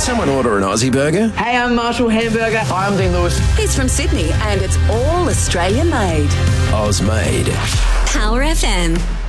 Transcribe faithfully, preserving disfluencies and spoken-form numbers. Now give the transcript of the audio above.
Could someone order an Aussie burger? Hey, I'm Marshall Hamburger. Hi, I'm Dean Lewis. He's from Sydney and it's all Australian made. Oz made. Power F M.